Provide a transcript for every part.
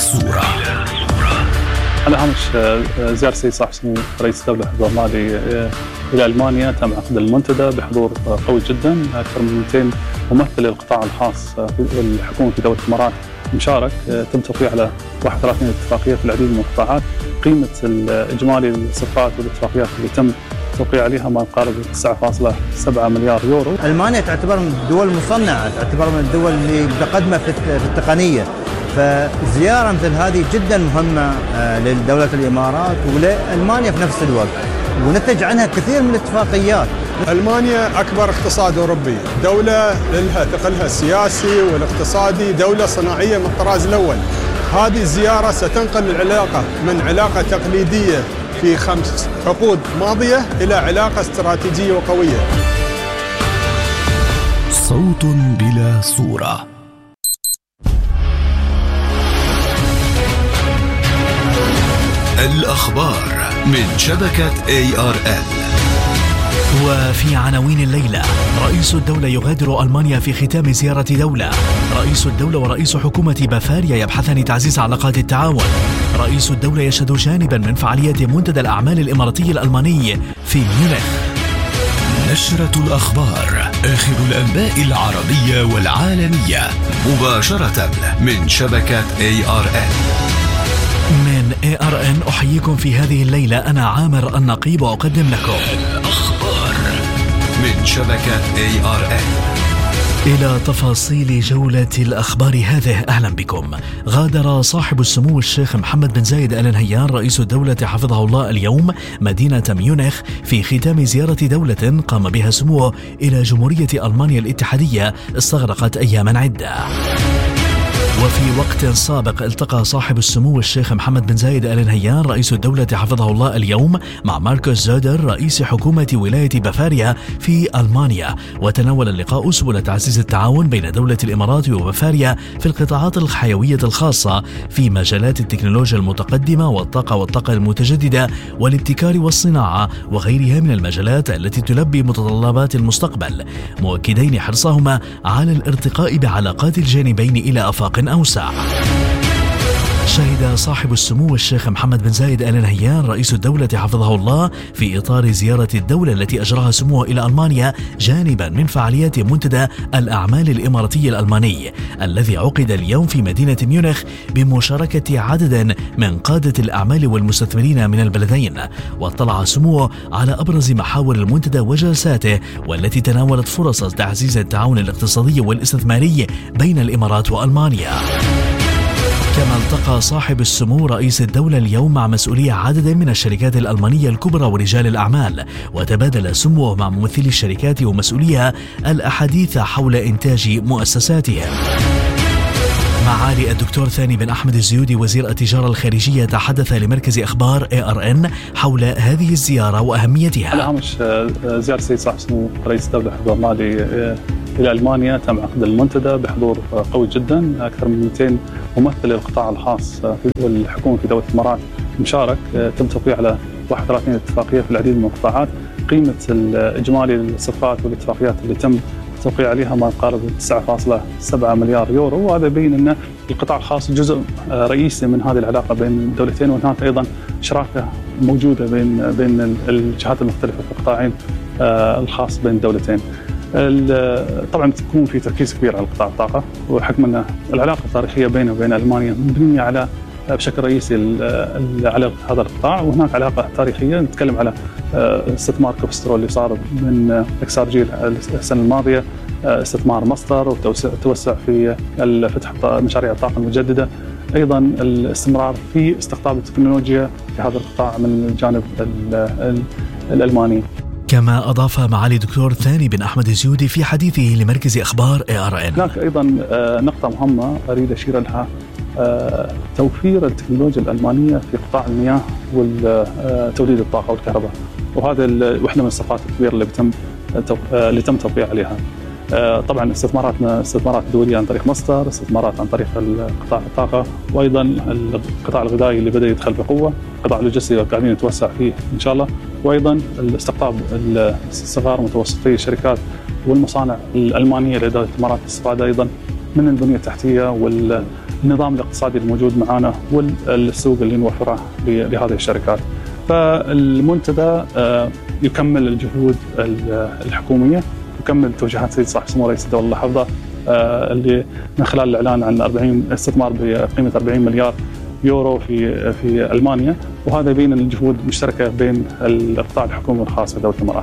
صورة. على هامش زيارة السيد صاحب السمو رئيس الدولة حفظه الله إلى ألمانيا، تم عقد المنتدى بحضور قوي جدا، أكثر من 200 ممثل للقطاع الخاص والحكومة في دولة الإمارات مشارك. تم توقيع على 31 اتفاقية في العديد من القطاعات. قيمة الإجمالي الصفقات والاتفاقيات اللي تم توقيع عليها ما يقارب 9.7 مليار يورو. ألمانيا تعتبر من الدول المصنعة، تعتبر من الدول اللي متقدمة في التقنية، فزيارة مثل هذه جدا مهمة لدولة الإمارات ولألمانيا في نفس الوقت، ونتج عنها كثير من الاتفاقيات. ألمانيا أكبر اقتصاد أوروبي، دولة لها ثقلها السياسي والاقتصادي، دولة صناعية من الطراز الأول. هذه الزيارة ستنقل العلاقة من علاقة تقليدية في 5 عقود ماضية إلى علاقة استراتيجية وقوية. صوت بلا صورة. الأخبار من شبكة ARN. وفي عناوين الليلة: رئيس الدولة يغادر ألمانيا في ختام زيارة دولة. رئيس الدولة ورئيس حكومة بافاريا يبحثان تعزيز علاقات التعاون. رئيس الدولة يشهد جانبا من فعاليات منتدى الأعمال الإماراتي الألماني في ميونخ. نشرة الأخبار، آخر الأنباء العربية والعالمية، مباشرة من شبكة ARN. من ARN أحييكم في هذه الليلة، أنا عامر النقيب وأقدم لكم الأخبار من شبكة ARN. إلى تفاصيل جولة الأخبار هذه، أهلا بكم. غادر صاحب السمو الشيخ محمد بن زايد آل نهيان رئيس الدولة حفظه الله اليوم مدينة ميونخ في ختام زيارة دولة قام بها سموه إلى جمهورية ألمانيا الاتحادية استغرقت أياما عدة. وفي وقت سابق التقى صاحب السمو الشيخ محمد بن زايد آل نهيان رئيس الدولة حفظه الله اليوم مع ماركوس زودر رئيس حكومة ولاية بافاريا في ألمانيا، وتناول اللقاء سبل تعزيز التعاون بين دولة الإمارات وبافاريا في القطاعات الحيوية الخاصة في مجالات التكنولوجيا المتقدمة والطاقة المتجددة والابتكار والصناعة وغيرها من المجالات التي تلبي متطلبات المستقبل، مؤكدين حرصهما على الارتقاء بعلاقات الجانبين إلى آفاق أوسع. شهد صاحب السمو الشيخ محمد بن زايد آل نهيان رئيس الدولة حفظه الله في إطار زيارة الدولة التي أجراها سموه إلى ألمانيا جانبا من فعاليات منتدى الأعمال الإماراتي الألماني الذي عقد اليوم في مدينة ميونخ بمشاركة عدد من قادة الأعمال والمستثمرين من البلدين. واطلع سموه على أبرز محاور المنتدى وجلساته والتي تناولت فرص تعزيز التعاون الاقتصادي والاستثماري بين الإمارات وألمانيا. كما التقى صاحب السمو رئيس الدولة اليوم مع مسؤولي عدد من الشركات الألمانية الكبرى ورجال الأعمال، وتبادل سموه مع ممثلي الشركات ومسؤوليها الأحاديث حول إنتاج مؤسساتهم. معالي الدكتور ثاني بن أحمد الزيودي وزير التجارة الخارجية تحدث لمركز أخبار ARN حول هذه الزيارة وأهميتها. على هامش زيارة السيد صاحب السمو رئيس الدولة حفظه الله إلى ألمانيا، تم عقد المنتدى بحضور قوي جدا، أكثر من 200 ممثل للقطاع الخاص والحكومة في دولة الإمارات مشارك. تم توقيع على 31 اتفاقية في العديد من القطاعات. قيمة الإجمالي الصفقات والاتفاقيات اللي تم توقيع عليها ما يقارب 9.7 مليار يورو، وهذا يبين أن القطاع الخاص جزء رئيسي من هذه العلاقة بين الدولتين، وهناك أيضا شراكة موجودة بين الجهات المختلفة في القطاعين الخاص بين الدولتين. طبعا تكون في تركيز كبير على قطاع الطاقة، وحكم أن العلاقة التاريخية بينه وبين ألمانيا مبنية على بشكل رئيسي على هذا القطاع، وهناك علاقة تاريخية نتكلم على استثمار كوبسترو اللي صار من اكسارجيل السنة الماضية، استثمار مصدر وتوسع في فتح مشاريع الطاقة المجددة، أيضا الاستمرار في استقطاب التكنولوجيا في هذا القطاع من الجانب الألماني. كما أضاف معالي الدكتور ثاني بن أحمد الزيودي في حديثه لمركز أخبار ARN. هناك أيضا نقطة مهمة أريد أشير لها، توفير التكنولوجيا الألمانية في قطاع المياه وتوليد الطاقة والكهرباء، وهذا واحدة من الصفقات الكبيرة اللي تم توقيع عليها. طبعا استثمارات دولية عن طريق مصدر، استثمارات عن طريق قطاع الطاقة، وأيضا القطاع الغذائي اللي بدأ يدخل بقوة، قطاع اللوجستي قاعدين نتوسع فيه إن شاء الله، وأيضا الاستقطاب الصغار ومتوسطي الشركات والمصانع الألمانية لدولة الإمارات، الاستفادة أيضا من البنية التحتية النظام الاقتصادي الموجود معنا والسوق اللي نوفره لهذه الشركات. فالمنتدى يكمل الجهود الحكومية، يكمل توجيهات سيد صاحب السمو رئيس الدولة الله يحفظه اللي من خلال الإعلان عن استثمار بقيمة 40 مليار يورو في ألمانيا، وهذا يبين الجهود المشتركة بين القطاع الحكومي والخاص في دولة الإمارات.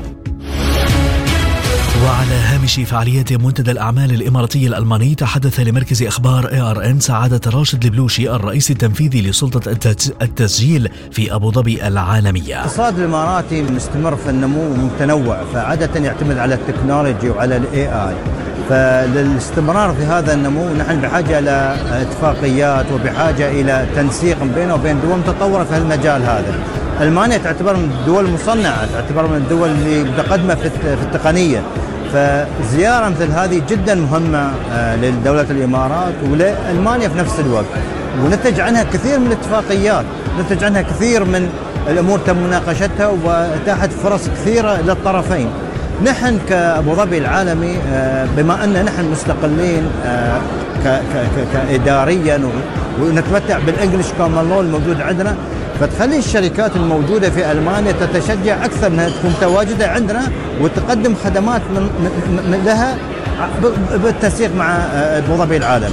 وعلى هامش فعالية منتدى الأعمال الإماراتي الألماني، تحدث لمركز أخبار ARN سعادة راشد البلوشي الرئيس التنفيذي لسلطة التسجيل في أبو ظبي العالمية. الاقتصاد الإماراتي مستمر في النمو متنوع، فعادة يعتمد على التكنولوجي وعلى الAI، فللاستمرار في هذا النمو نحن بحاجة إلى اتفاقيات وبحاجة إلى تنسيق بينه وبين دول متطورة في المجال هذا. ألمانيا تعتبر من الدول المصنعة، تعتبر من الدول اللي متقدمة في التقنية، فزيارة مثل هذه جدا مهمة لدولة الإمارات ولألمانيا في نفس الوقت، ونتج عنها كثير من الاتفاقيات، نتج عنها كثير من الأمور تم مناقشتها واتاحت فرص كثيرة للطرفين. نحن كأبو ظبي العالمي بما أن نحن مستقلين كإداريا ونتمتع بالإنجليش كومن لو الموجود عندنا، فتخلي الشركات الموجودة في ألمانيا تتشجع أكثر أنها تكون متواجدة عندنا وتقدم خدمات من لها بالتنسيق مع أبو ظبي العالمي.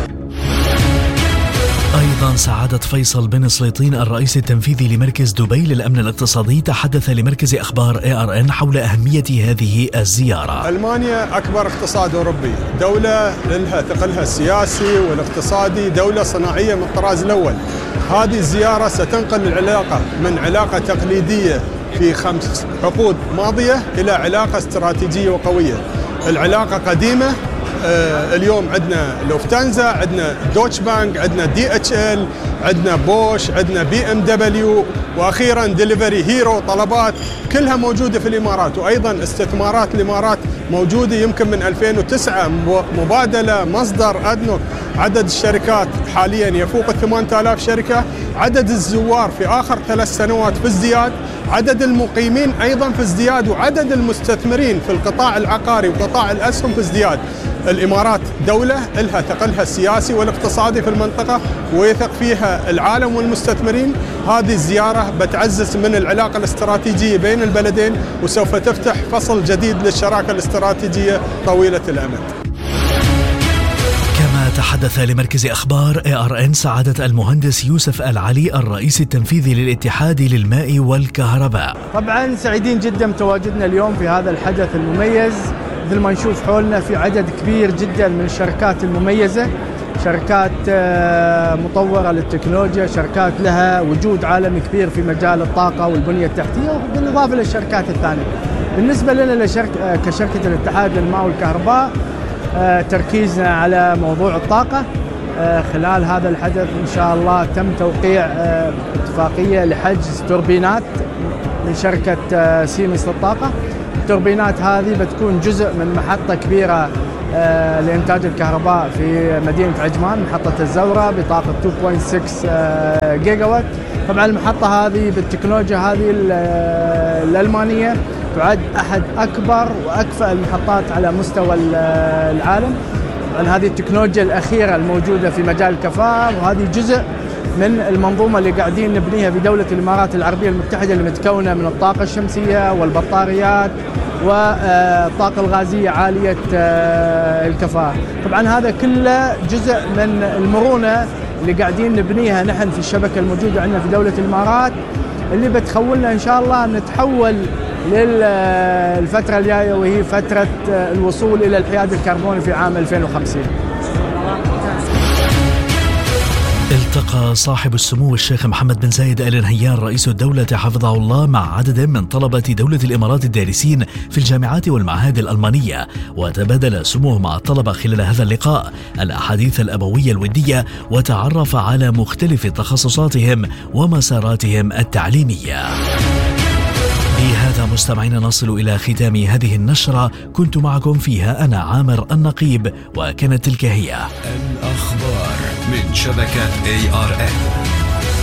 أيضا سعادة فيصل بن سليطين الرئيس التنفيذي لمركز دبي للأمن الاقتصادي تحدث لمركز أخبار ARN حول أهمية هذه الزيارة. ألمانيا أكبر اقتصاد أوروبي، دولة لها ثقلها السياسي والاقتصادي، دولة صناعية من الطراز الأول. هذه الزيارة ستنقل العلاقة من علاقة تقليدية في 5 عقود ماضية إلى علاقة استراتيجية وقوية. العلاقة قديمة، اليوم عندنا لوفتانزا، عندنا دوتش بانك، عندنا DHL، عندنا بوش، عندنا BMW، واخيرا ديليفري هيرو، طلبات كلها موجوده في الامارات. وايضا استثمارات الامارات موجوده يمكن من 2009، مبادله مصدر ادنوك. عدد الشركات حاليا يفوق 8000 شركه، عدد الزوار في اخر 3 سنوات في ازدياد، عدد المقيمين ايضا في ازدياد، وعدد المستثمرين في القطاع العقاري وقطاع الاسهم في ازدياد. الإمارات دولة لها ثقلها السياسي والاقتصادي في المنطقة ويثق فيها العالم والمستثمرين. هذه الزيارة بتعزز من العلاقة الاستراتيجية بين البلدين، وسوف تفتح فصل جديد للشراكة الاستراتيجية طويلة الأمد. كما تحدث لمركز أخبار ARN سعادة المهندس يوسف العلي الرئيس التنفيذي للاتحاد للماء والكهرباء. طبعا سعيدين جدا بتواجدنا اليوم في هذا الحدث المميز. مثل ما نشوف حولنا في عدد كبير جدا من الشركات المميزة، شركات مطورة للتكنولوجيا، شركات لها وجود عالمي كبير في مجال الطاقة والبنية التحتية، بالإضافة للشركات الثانية. بالنسبة لنا كشركة الاتحاد للماء والكهرباء، تركيزنا على موضوع الطاقة. خلال هذا الحدث إن شاء الله تم توقيع اتفاقية لحجز توربينات من شركة سيمنز للطاقة. التوربينات هذه بتكون جزء من محطة كبيرة لإنتاج الكهرباء في مدينة عجمان، محطة الزورة بطاقة 2.6 جيجا وات. طبعا المحطة هذه بالتكنولوجيا هذه الألمانية تعد أحد أكبر وأكفأ المحطات على مستوى العالم. طبعا هذه التكنولوجيا الأخيرة الموجودة في مجال الكفاءة، وهذه جزء من المنظومة اللي قاعدين نبنيها في دولة الإمارات العربية المتحدة، اللي متكونة من الطاقة الشمسية والبطاريات والطاقة الغازية عالية الكفاءة. طبعا هذا كله جزء من المرونة اللي قاعدين نبنيها نحن في الشبكة الموجودة عندنا في دولة الإمارات، اللي بتخولنا إن شاء الله نتحول للفترة الجاية، وهي فترة الوصول إلى الحياد الكربوني في عام 2050. التقى صاحب السمو الشيخ محمد بن زايد آل نهيان رئيس الدولة حفظه الله مع عدد من طلبة دولة الإمارات الدارسين في الجامعات والمعاهد الألمانية، وتبادل سموه مع الطلبة خلال هذا اللقاء الأحاديث الأبوية الودية، وتعرف على مختلف تخصصاتهم ومساراتهم التعليمية. بهذا مستمعين نصل إلى ختام هذه النشرة، كنت معكم فيها أنا عامر النقيب، وكانت تلك هي الأخبار من شبكة ARN.